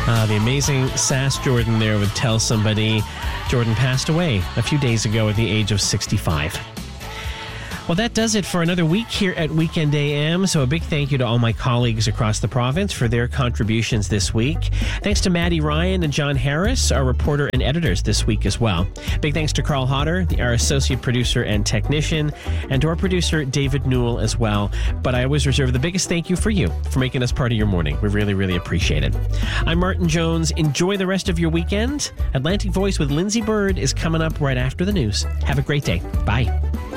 The amazing Sass Jordan there with Tell Somebody. Jordan passed away a few days ago at the age of 65. Well, that does it for another week here at Weekend AM. So a big thank you to all my colleagues across the province for their contributions this week. Thanks to Maddie Ryan and John Harris, our reporter and editors this week as well. Big thanks to Carl Hodder, our associate producer and technician, and to our producer, David Newell, as well. But I always reserve the biggest thank you for you for making us part of your morning. We really, really appreciate it. I'm Martin Jones. Enjoy the rest of your weekend. Atlantic Voice with Lindsay Bird is coming up right after the news. Have a great day. Bye.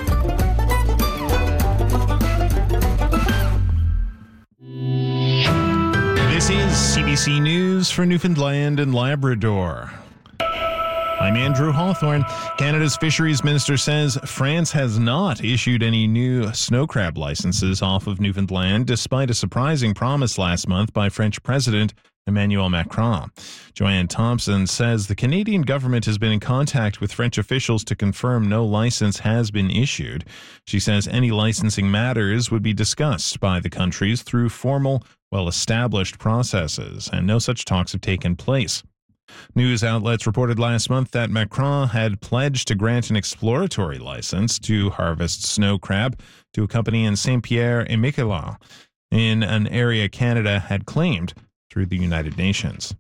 This is CBC News for Newfoundland and Labrador. I'm Andrew Hawthorne. Canada's Fisheries Minister says France has not issued any new snow crab licenses off of Newfoundland, despite a surprising promise last month by French President Emmanuel Macron. Joanne Thompson says the Canadian government has been in contact with French officials to confirm no license has been issued. She says any licensing matters would be discussed by the countries through formal, well-established processes, and no such talks have taken place. News outlets reported last month that Macron had pledged to grant an exploratory license to harvest snow crab to a company in Saint-Pierre-et-Miquelon, in an area Canada had claimed through the United Nations.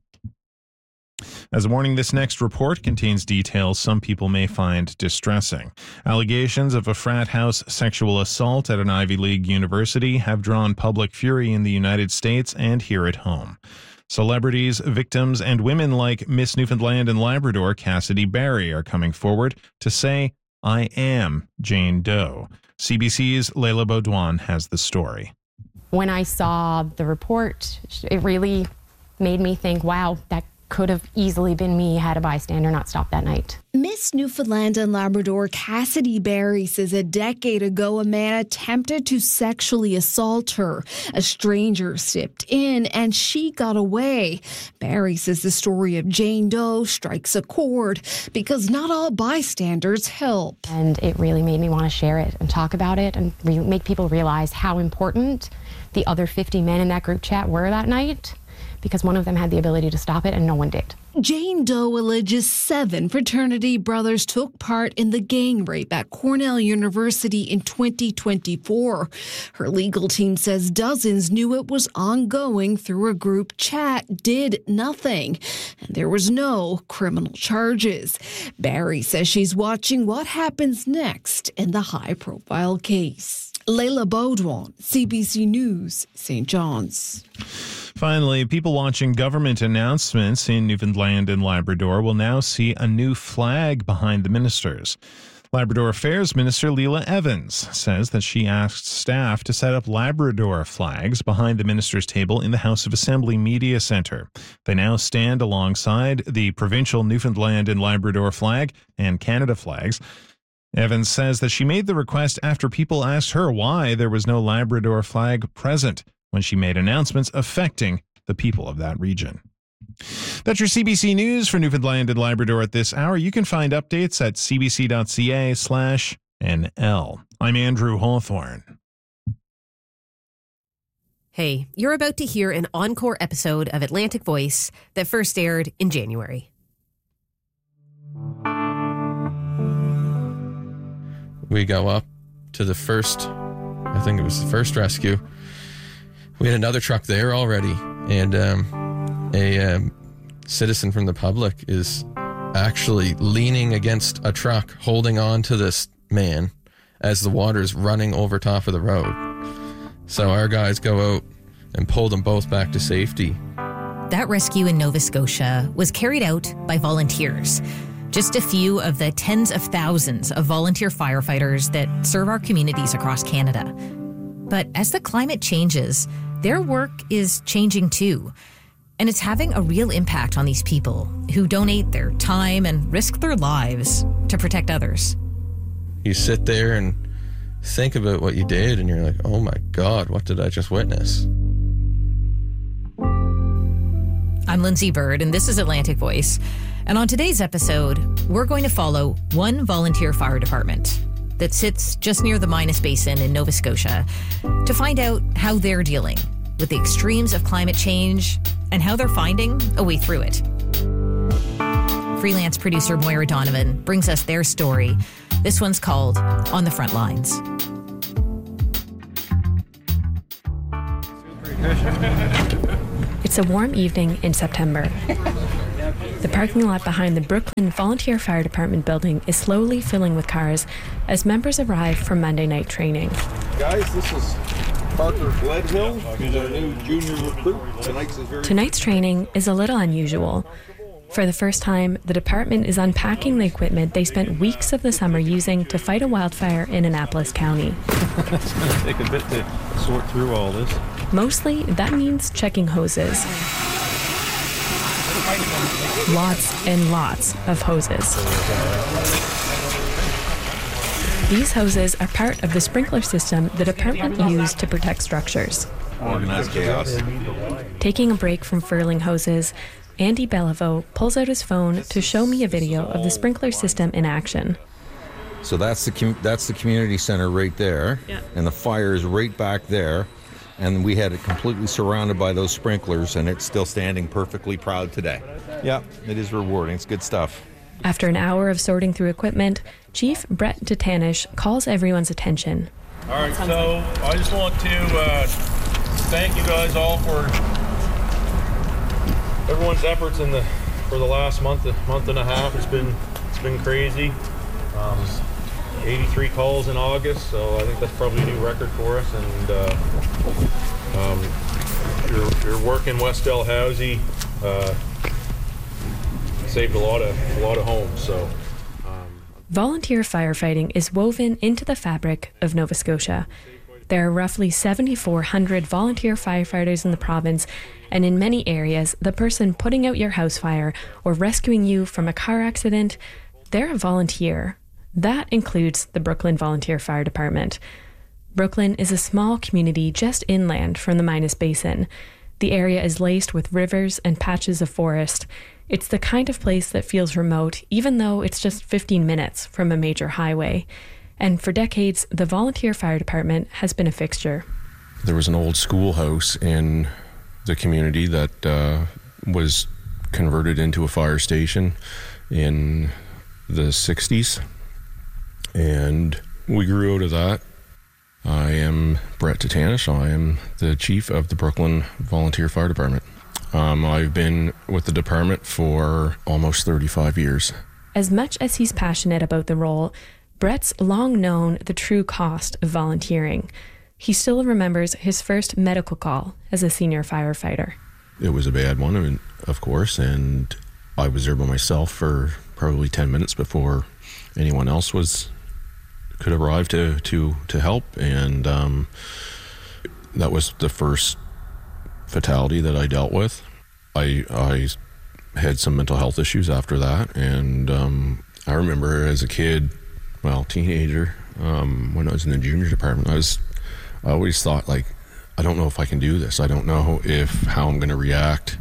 As a warning, this next report contains details some people may find distressing. Allegations of a frat house sexual assault at an Ivy League university have drawn public fury in the United States and here at home. Celebrities, victims, and women like Miss Newfoundland and Labrador Cassidy Barry are coming forward to say, "I am Jane Doe." CBC's Leila Baudouin has the story. When I saw the report, it really made me think, wow, that could have easily been me had a bystander not stopped that night. Miss Newfoundland and Labrador Cassidy Barry says a decade ago a man attempted to sexually assault her. A stranger stepped in and she got away. Barry says the story of Jane Doe strikes a chord because not all bystanders help. And it really made me want to share it and talk about it and make people realize how important the other 50 men in that group chat were that night, because one of them had the ability to stop it and no one did. Jane Doe alleges 7 fraternity brothers took part in the gang rape at Cornell University in 2024. Her legal team says dozens knew it was ongoing through a group chat, did nothing, and there was no criminal charges. Barry says she's watching what happens next in the high-profile case. Leila Baudouin, CBC News, St. John's. Finally, people watching government announcements in Newfoundland and Labrador will now see a new flag behind the ministers. Labrador Affairs Minister Leela Evans says that she asked staff to set up Labrador flags behind the minister's table in the House of Assembly Media Centre. They now stand alongside the provincial Newfoundland and Labrador flag and Canada flags. Evans says that she made the request after people asked her why there was no Labrador flag present when she made announcements affecting the people of that region. That's your CBC News for Newfoundland and Labrador at this hour. You can find updates at cbc.ca/NL. I'm Andrew Hawthorne. Hey, you're about to hear an encore episode of Atlantic Voice that first aired in January. We go up to the first, I think it was the first rescue. We had another truck there already, and a citizen from the public is actually leaning against a truck, holding on to this man as the water's running over top of the road. So our guys go out and pull them both back to safety. That rescue in Nova Scotia was carried out by volunteers. Just a few of the tens of thousands of volunteer firefighters that serve our communities across Canada. But as the climate changes, their work is changing too. And it's having a real impact on these people who donate their time and risk their lives to protect others. You sit there and think about what you did, and you're like, oh my God, what did I just witness? I'm Lindsay Bird, and this is Atlantic Voice. And on today's episode, we're going to follow one volunteer fire department that sits just near the Minas Basin in Nova Scotia to find out how they're dealing with the extremes of climate change and how they're finding a way through it. Freelance producer Moira Donovan brings us their story. This one's called On the Front Lines. It's a warm evening in September. The parking lot behind the Brooklyn Volunteer Fire Department building is slowly filling with cars as members arrive for Monday night training. Guys, this is Parker Gledhill. He's our new junior recruit. Tonight's training is a little unusual. For the first time, the department is unpacking the equipment they spent weeks of the summer using to fight a wildfire in Annapolis County. It's going to take a bit to sort through all this. Mostly, that means checking hoses. Lots and lots of hoses. These hoses are part of the sprinkler system the department used to protect structures. Organized chaos. Taking a break from furling hoses, Andy Beliveau pulls out his phone to show me a video of the sprinkler system in action. So that's the community center right there, and the fire is right back there, and we had it completely surrounded by those sprinklers, and it's still standing perfectly proud today. Yeah, it is rewarding. It's good stuff. After an hour of sorting through equipment, Chief Brett Tatanish calls everyone's attention. All right, so I just want to thank you guys all for everyone's efforts for the last month and a half. It's been crazy. 83 calls in August, so I think that's probably a new record for us. And your work in West Dalhousie saved a lot of homes. So volunteer firefighting is woven into the fabric of Nova Scotia. There are roughly 7,400 volunteer firefighters in the province, and in many areas, the person putting out your house fire or rescuing you from a car accident, they're a volunteer. That includes the Brooklyn Volunteer Fire Department. Brooklyn is a small community just inland from the Minas Basin. The area is laced with rivers and patches of forest. It's the kind of place that feels remote, even though it's just 15 minutes from a major highway. And for decades, the Volunteer Fire Department has been a fixture. There was an old schoolhouse in the community that was converted into a fire station in the 60s. And we grew out of that. I am Brett Tatanish. I am the chief of the Brooklyn Volunteer Fire Department. I've been with the department for almost 35 years. As much as he's passionate about the role, Brett's long known the true cost of volunteering. He still remembers his first medical call as a senior firefighter. It was a bad one, of course, and I was there by myself for probably 10 minutes before anyone else could arrive to help, and that was the first fatality that I dealt with. I had some mental health issues after that, and I remember as a kid, teenager, when I was in the junior department, I always thought, like, I don't know if I can do this. I don't know how I'm going to react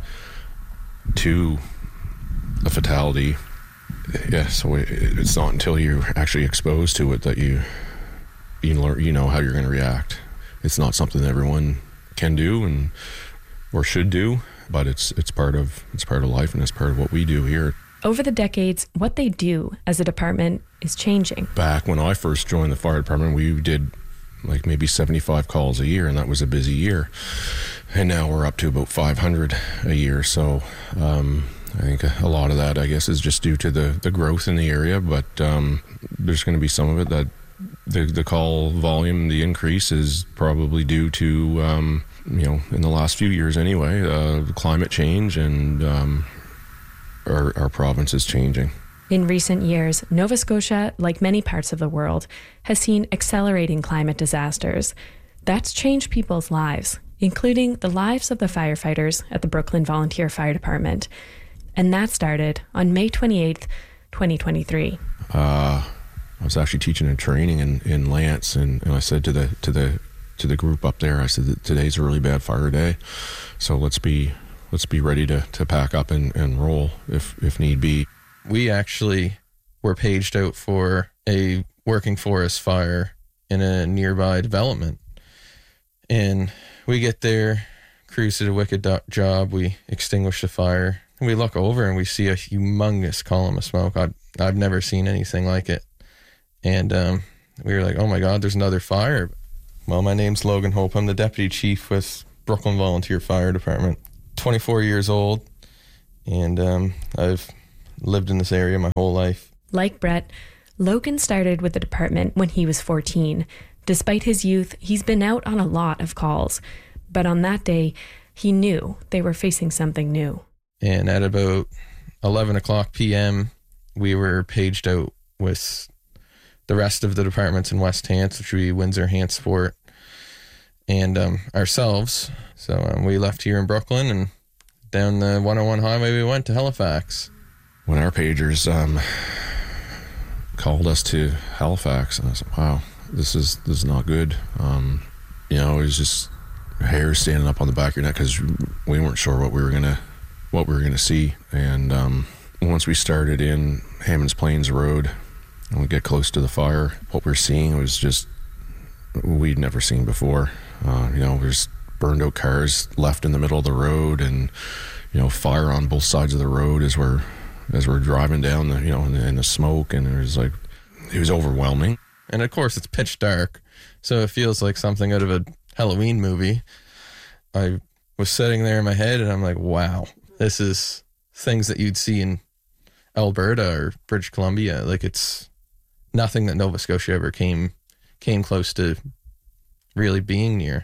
to a fatality. Yeah, so it's not until you're actually exposed to it that you learn, how you're going to react. It's not something that everyone can do or should do, but it's part of life, and it's part of what we do here. Over the decades, what they do as a department is changing. Back when I first joined the fire department, we did like maybe 75 calls a year, and that was a busy year. And now we're up to about 500 a year. So I think a lot of that, I guess, is just due to the growth in the area, but there's going to be some of it that the call volume, the increase is probably due to, in the last few years anyway, climate change and our province is changing. In recent years, Nova Scotia, like many parts of the world, has seen accelerating climate disasters. That's changed people's lives, including the lives of the firefighters at the Brooklyn Volunteer Fire Department. And that started on May 28th, 2023. I was actually teaching a training in Lance, and I said to the group up there, I said that today's a really bad fire day, so let's be ready to pack up and roll if need be. We actually were paged out for a working forest fire in a nearby development. And we get there crews did a wicked job. We extinguished the fire. We look over and we see a humongous column of smoke. I've never seen anything like it. And we were like, oh my God, there's another fire. Well, my name's Logan Hope. I'm the deputy chief with Brooklyn Volunteer Fire Department. 24 years old, and I've lived in this area my whole life. Like Brett, Logan started with the department when he was 14. Despite his youth, he's been out on a lot of calls. But on that day, he knew they were facing something new. And at about 11 o'clock p.m., we were paged out with the rest of the departments in West Hants, which would be Windsor, Hantsport, and ourselves. So we left here in Brooklyn, and down the 101 highway we went to Halifax. When our pagers called us to Halifax, and I said, wow, this is not good. It was just hair standing up on the back of your neck because we weren't sure what we were gonna see. And once we started in Hammonds Plains Road and we get close to the fire, what we're seeing was just we'd never seen before. There's burned out cars left in the middle of the road, and fire on both sides of the road as we're driving down in the smoke, and it was overwhelming. And of course it's pitch dark, so it feels like something out of a Halloween movie. I was sitting there in my head and I'm like, wow, this is things that you'd see in Alberta or British Columbia. Like, it's nothing that Nova Scotia ever came close to really being near.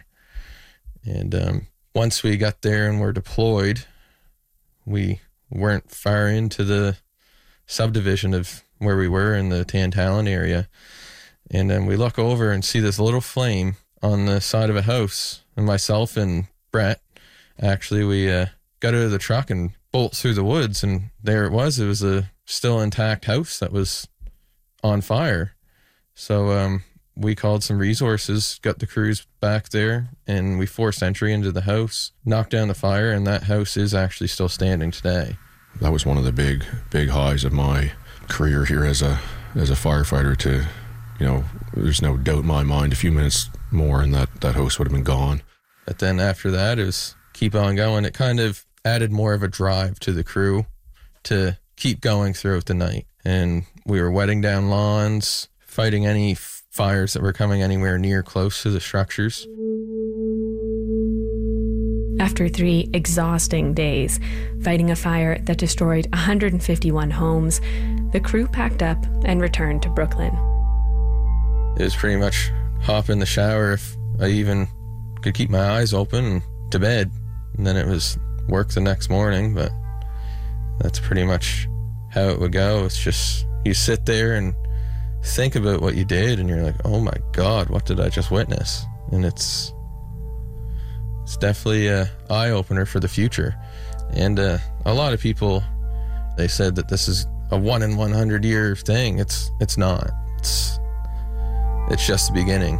And once we got there and were deployed, we weren't far into the subdivision of where we were in the Tantallon area. And then we look over and see this little flame on the side of a house. And myself and Brett, actually, we got out of the truck and bolt through the woods. And there it was. It was a still intact house that was on fire. So we called some resources, got the crews back there, and we forced entry into the house, knocked down the fire, and that house is actually still standing today. That was one of the big highs of my career here as a firefighter. To, there's no doubt in my mind, a few minutes more and that house would have been gone. But then after that, it was keep on going. It kind of added more of a drive to the crew to keep going throughout the night. And we were wetting down lawns, fighting any fires that were coming anywhere near close to the structures. After 3 exhausting days fighting a fire that destroyed 151 homes, the crew packed up and returned to Brooklyn. It was pretty much hop in the shower if I even could keep my eyes open, and to bed. And then it was work the next morning, but that's pretty much how it would go. It's just, you sit there and think about what you did, and you're like, oh my God, what did I just witness? And it's definitely an eye-opener for the future. And a lot of people, they said that this is a 1 in 100 year thing. It's not. It's just the beginning.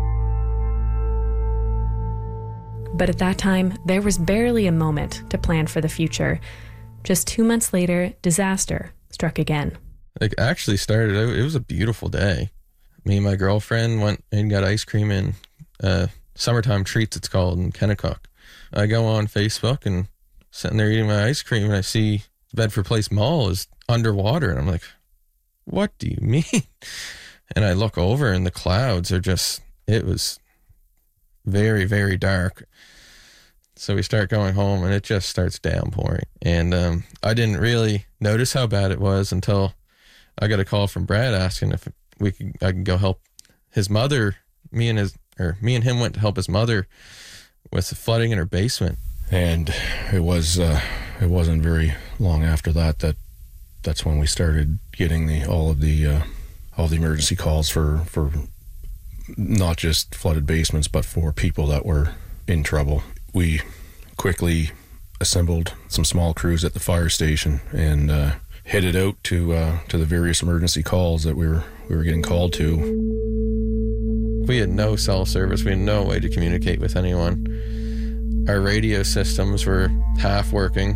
But at that time, there was barely a moment to plan for the future. Just 2 months later, disaster struck again. It actually started out, it was a beautiful day. Me and my girlfriend went and got ice cream in Summertime Treats, it's called, in Kennecott. I go on Facebook and sitting there eating my ice cream, and I see Bedford Place Mall is underwater, and I'm like, what do you mean? And I look over and the clouds are just, it was very, very dark. So we start going home and it just starts downpouring. And I didn't really notice how bad it was until I got a call from Brad asking if I could go help his mother. Me and him went to help his mother with the flooding in her basement. And it wasn't very long after that's when we started getting all the emergency calls for not just flooded basements, but for people that were in trouble. We quickly assembled some small crews at the fire station and headed out to the various emergency calls that we were getting called to. We had no cell service. We had no way to communicate with anyone. Our radio systems were half working.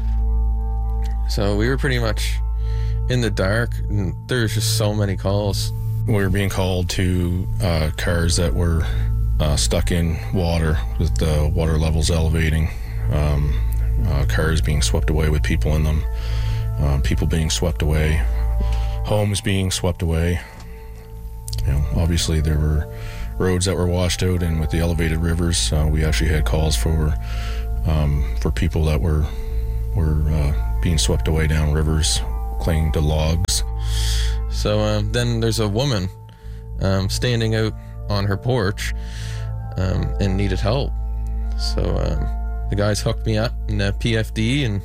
So we were pretty much in the dark, and there was just so many calls. We were being called to cars that were stuck in water with the water levels elevating, cars being swept away with people in them, people being swept away, homes being swept away. Obviously there were roads that were washed out, and with the elevated rivers, we actually had calls for people that were being swept away down rivers, clinging to logs. So then there's a woman standing out on her porch and needed help. So the guys hooked me up in a PFD and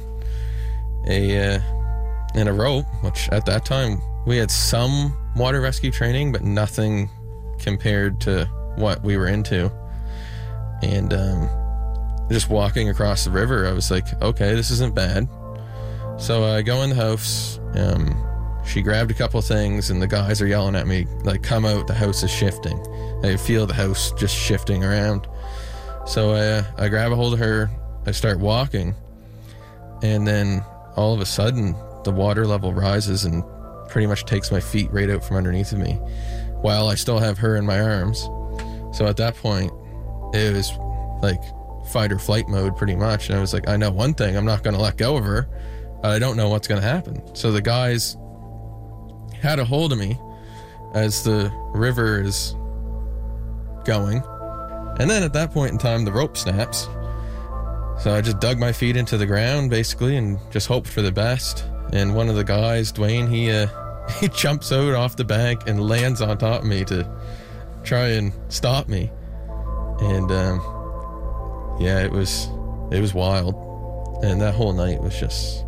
a rope, which at that time we had some water rescue training, but nothing compared to what we were into. And just walking across the river, I was like, okay, this isn't bad. So I go in the house. She grabbed a couple things, and the guys are yelling at me, like, come out, the house is shifting. I feel the house just shifting around. So I grab a hold of her, I start walking, and then all of a sudden, the water level rises and pretty much takes my feet right out from underneath of me, while I still have her in my arms. So at that point, it was like fight or flight mode pretty much. And I was like, I know one thing, I'm not going to let go of her. I don't know what's going to happen. So the guys had a hold of me as the river is going. And then at that point in time, the rope snaps. So I just dug my feet into the ground basically and just hoped for the best. And one of the guys, Dwayne, he jumps out off the bank and lands on top of me to try and stop me. And yeah, it was wild. And that whole night was just,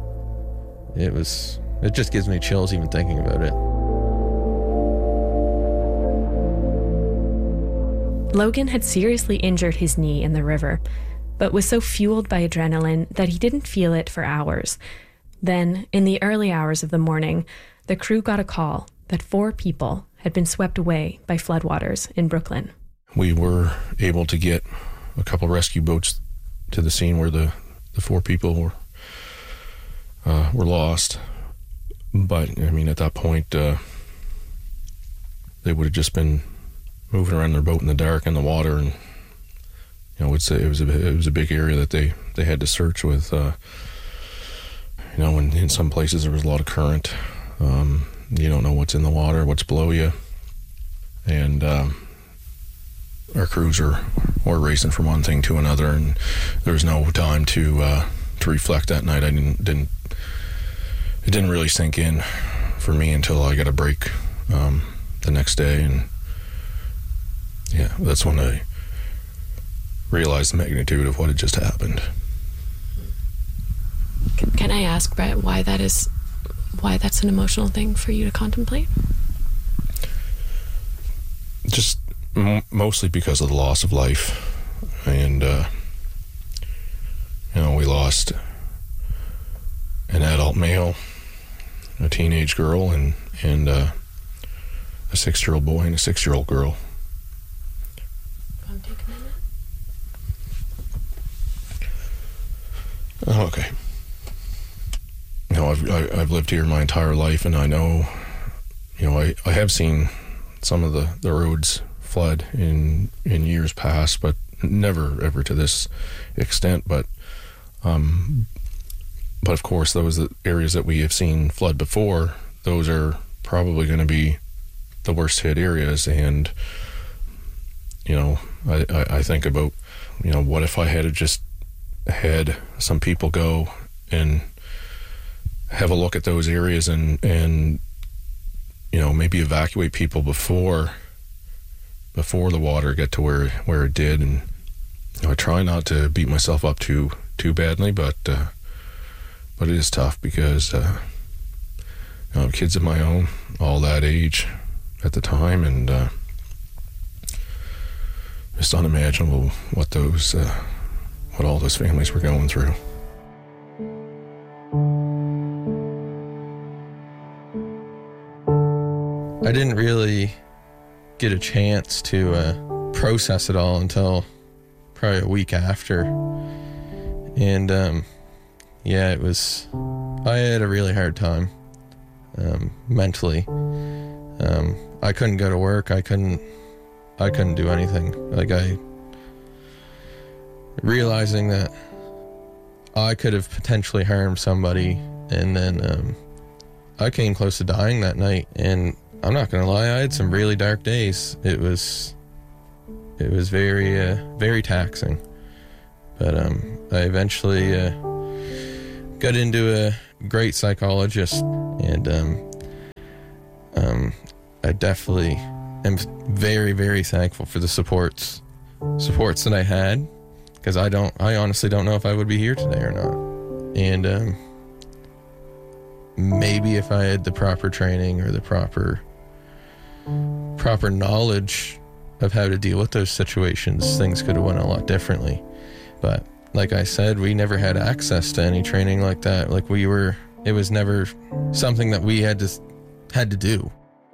it just gives me chills even thinking about it. Logan had seriously injured his knee in the river, but was so fueled by adrenaline that he didn't feel it for hours. Then, in the early hours of the morning, the crew got a call that 4 people had been swept away by floodwaters in Brooklyn. We were able to get a couple rescue boats to the scene where the 4 people were lost. But, I mean, at that point, they would have just been moving around their boat in the dark in the water, and it was a big area that they had to search with. And in some places there was a lot of current. You don't know what's in the water, what's below you, and our crews were racing from one thing to another, and there was no time to reflect that night. It didn't really sink in for me until I got a break the next day, and yeah, that's when I realized the magnitude of what had just happened. Can I ask, Brett, why that's an emotional thing for you to contemplate? Just mostly because of the loss of life, and we lost an adult male, a teenage girl, and a 6-year-old boy and a 6-year-old girl. Want to take a minute? Oh, okay. I've lived here my entire life, and I know, I have seen some of the roads flood in years past, but never ever to this extent. But of course, those areas that we have seen flood before, those are probably going to be the worst hit areas. And I think about, what if I had just had some people go and have a look at those areas and maybe evacuate people before the water get to where it did. And I try not to beat myself up too badly, but it is tough because I have kids of my own, all that age at the time, and it's unimaginable what all those families were going through. I didn't really get a chance to process it all until probably a week after. And I had a really hard time mentally. I couldn't go to work. I couldn't I couldn't do anything. Like, realizing that I could have potentially harmed somebody, and then I came close to dying that night. And I'm not gonna lie, I had some really dark days. It was very very taxing, but I eventually got into a great psychologist, and I definitely am very, very thankful for the supports that I had, because I honestly don't know if I would be here today or not. And maybe if I had the proper training or the proper knowledge of how to deal with those situations, things could have went a lot differently. But like I said, we never had access to any training like that. Like, it was never something that we had to do.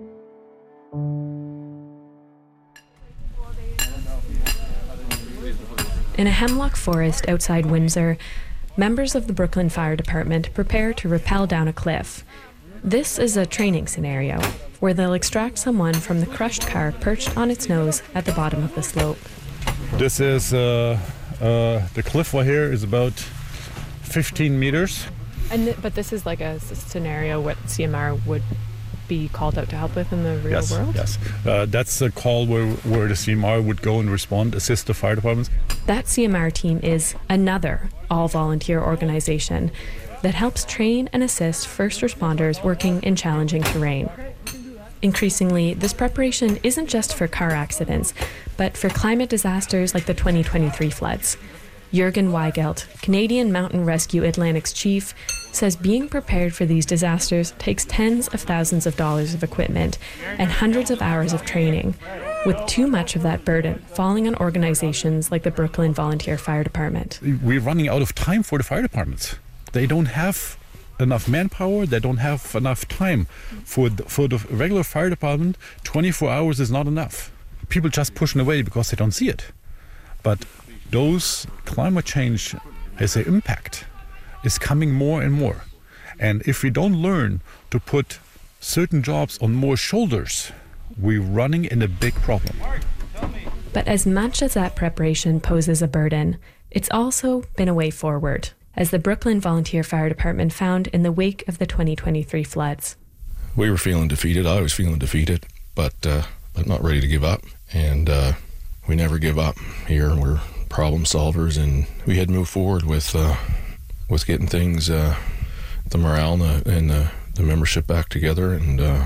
In a hemlock forest outside Windsor, members of the Brooklyn Fire Department prepare to rappel down a cliff. This is a training scenario where they'll extract someone from the crushed car perched on its nose at the bottom of the slope. This is the cliff right here is about 15 meters. But this is like a scenario what CMR would be called out to help with in the real world? Yes, that's a call where the CMR would go and respond, assist the fire departments. That CMR team is another all-volunteer organization that helps train and assist first responders working in challenging terrain. Increasingly, this preparation isn't just for car accidents, but for climate disasters like the 2023 floods. Jürgen Weigelt, Canadian Mountain Rescue Atlantic's chief, says being prepared for these disasters takes tens of thousands of dollars of equipment and hundreds of hours of training, with too much of that burden falling on organizations like the Brooklyn Volunteer Fire Department. We're running out of time for the fire departments. They don't have enough manpower, they don't have enough time. For the regular fire department, 24 hours is not enough. People just pushing away because they don't see it. But those climate change as an impact is coming more and more. And if we don't learn to put certain jobs on more shoulders, we're running in a big problem. But as much as that preparation poses a burden, it's also been a way forward, as the Brooklyn Volunteer Fire Department found in the wake of the 2023 floods. We were feeling defeated. I was feeling defeated, but not ready to give up. And we never give up here. We're problem solvers, and we had moved forward with getting things, the morale and the membership back together.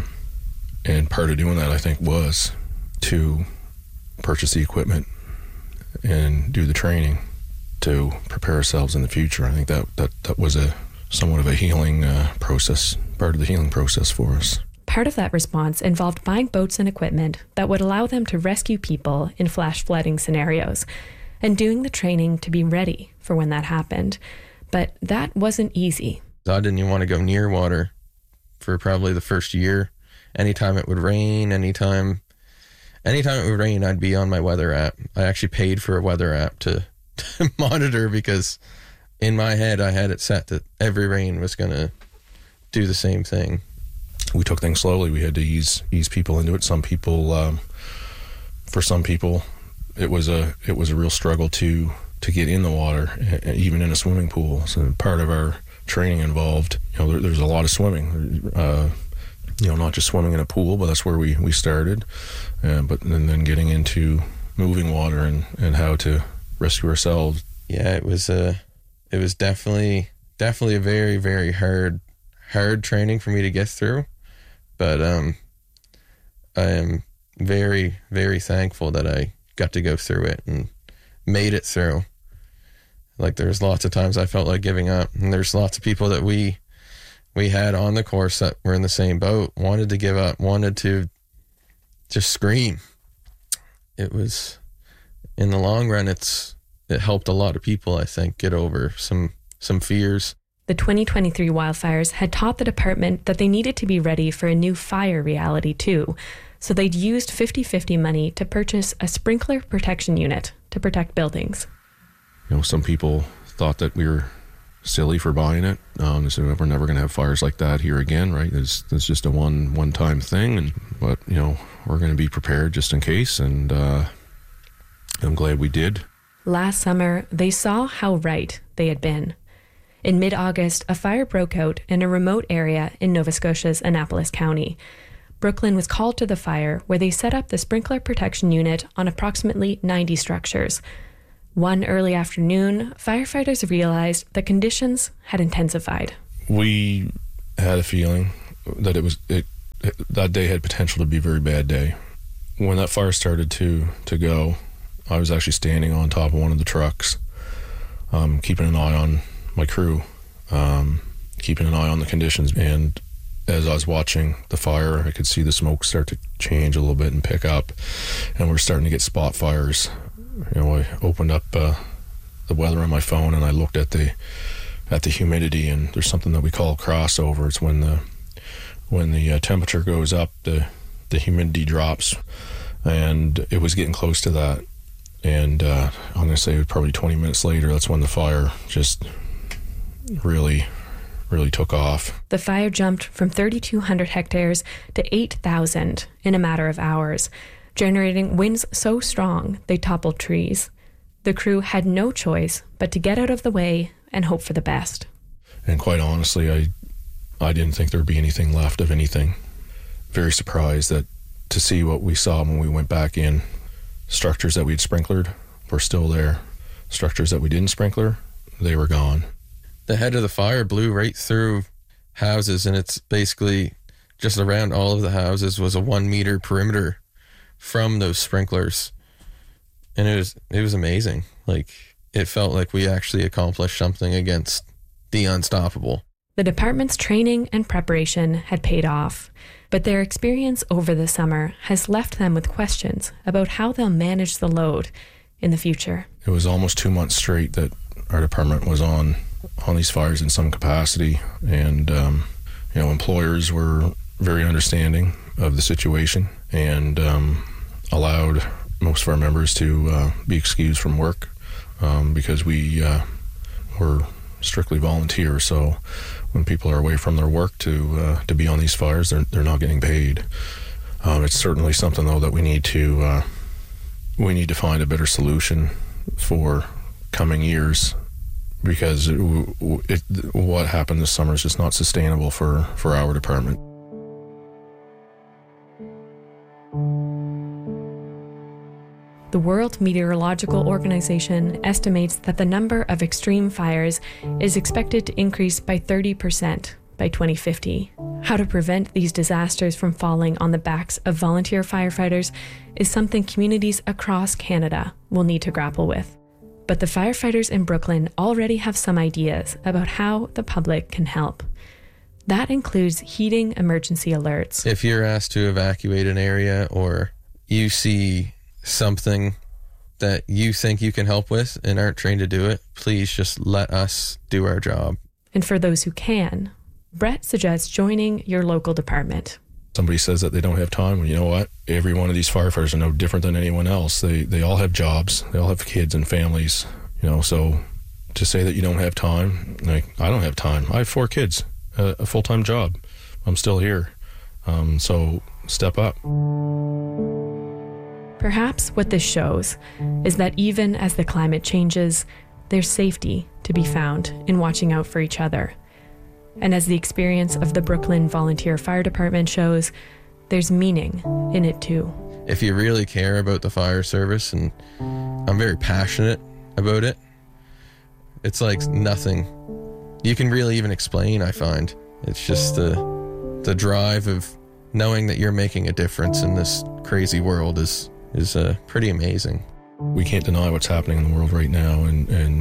And part of doing that, I think, was to purchase the equipment and do the training to prepare ourselves in the future. I think that was somewhat of a healing process, part of the healing process for us. Part of that response involved buying boats and equipment that would allow them to rescue people in flash flooding scenarios, and doing the training to be ready for when that happened. But that wasn't easy. I didn't even want to go near water for probably the first year. Anytime it would rain, anytime it would rain, I'd be on my weather app. I actually paid for a weather app to monitor, because in my head I had it set that every rain was going to do the same thing. We took things slowly. We had to ease people into it. Some people, for some people, it was a real struggle to get in the water, even in a swimming pool. So part of our training involved, there's a lot of swimming. Not just swimming in a pool, but that's where we started. But then getting into moving water and how to rescue ourselves. Yeah, it was definitely a very, very hard training for me to get through. But I am very, very thankful that I got to go through it and made it through. Like, there's lots of times I felt like giving up, and there's lots of people that we had on the course that were in the same boat, wanted to give up, wanted to just scream. It was, in the long run, it helped a lot of people, I think, get over some fears. The 2023 wildfires had taught the department that they needed to be ready for a new fire reality too. So they'd used 50-50 money to purchase a sprinkler protection unit to protect buildings. Some people thought that we were silly for buying it. They said, we're never going to have fires like that here again, right? It's just a one-time thing, but we're going to be prepared just in case, and I'm glad we did. Last summer, they saw how right they had been. In mid-August, a fire broke out in a remote area in Nova Scotia's Annapolis County. Brooklyn was called to the fire, where they set up the sprinkler protection unit on approximately 90 structures. One early afternoon, firefighters realized the conditions had intensified. We had a feeling that that day had potential to be a very bad day. When that fire started to go, I was actually standing on top of one of the trucks, keeping an eye on my crew, keeping an eye on the conditions. And as I was watching the fire, I could see the smoke start to change a little bit and pick up, and we're starting to get spot fires. I opened up the weather on my phone, and I looked at the humidity, and there's something that we call crossover. It's when the temperature goes up, the humidity drops, and it was getting close to that. And I'm going to say probably 20 minutes later, that's when the fire just really took off. The fire jumped from 3,200 hectares to 8,000 in a matter of hours, generating winds so strong they toppled trees. The crew had no choice but to get out of the way and hope for the best. And quite honestly, I didn't think there'd be anything left of anything. Very surprised to see what we saw when we went back in. Structures that we'd sprinklered were still there. Structures that we didn't sprinkler, they were gone. The head of the fire blew right through houses, and it's basically just around all of the houses was a 1 meter perimeter from those sprinklers. And it was amazing. Like, it felt like we actually accomplished something against the unstoppable. The department's training and preparation had paid off, but their experience over the summer has left them with questions about how they'll manage the load in the future. It was almost 2 months straight that our department was on these fires in some capacity, and employers were very understanding of the situation and allowed most of our members to be excused from work because we were strictly volunteer. So when people are away from their work to be on these fires, they're not getting paid. It's certainly something though that we need to find a better solution for coming years, because what happened this summer is just not sustainable for our department. The World Meteorological Organization estimates that the number of extreme fires is expected to increase by 30% by 2050. How to prevent these disasters from falling on the backs of volunteer firefighters is something communities across Canada will need to grapple with. But the firefighters in Brooklyn already have some ideas about how the public can help. That includes heeding emergency alerts. If you're asked to evacuate an area, or you see something that you think you can help with and aren't trained to do it, please just let us do our job. And for those who can, Brett suggests joining your local department. Somebody says that they don't have time. Well, you know what? Every one of these firefighters are no different than anyone else. They all have jobs. They all have kids and families. So to say that you don't have time, like, I don't have time. I have 4 kids, a full-time job. I'm still here. So step up. Perhaps what this shows is that even as the climate changes, there's safety to be found in watching out for each other. And as the experience of the Brooklyn Volunteer Fire Department shows, there's meaning in it too. If you really care about the fire service, and I'm very passionate about it, it's like nothing you can really even explain, I find. It's just the drive of knowing that you're making a difference in this crazy world is pretty amazing. We can't deny what's happening in the world right now, and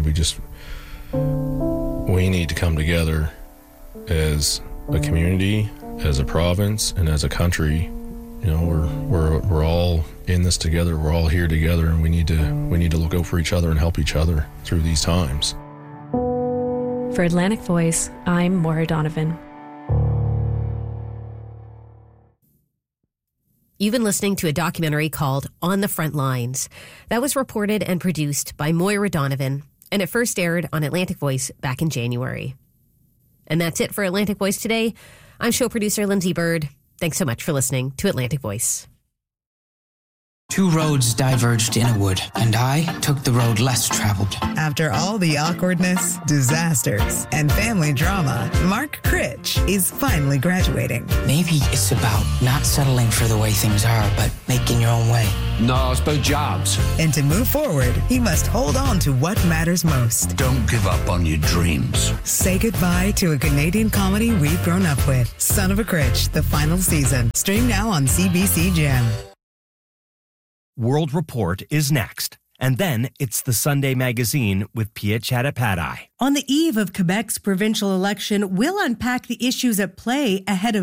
we need to come together as a community, as a province, and as a country. We're all in this together. We're all here together, and we need to look out for each other and help each other through these times. For Atlantic Voice, I'm Maura Donovan. You've been listening to a documentary called On the Front Lines. That was reported and produced by Moira Donovan and it first aired on Atlantic Voice back in January. And that's it for Atlantic Voice today. I'm show producer Lindsay Bird. Thanks so much for listening to Atlantic Voice. Two roads diverged in a wood, and I took the road less traveled. After all the awkwardness, disasters, and family drama, Mark Critch is finally graduating. Maybe it's about not settling for the way things are, but making your own way. No, it's about jobs. And to move forward, he must hold on to what matters most. Don't give up on your dreams. Say goodbye to a Canadian comedy we've grown up with. Son of a Critch, the final season. Stream now on CBC Gem. World Report is next. And then it's the Sunday Magazine with Pia Chattopadhyay. On the eve of Quebec's provincial election, we'll unpack the issues at play ahead of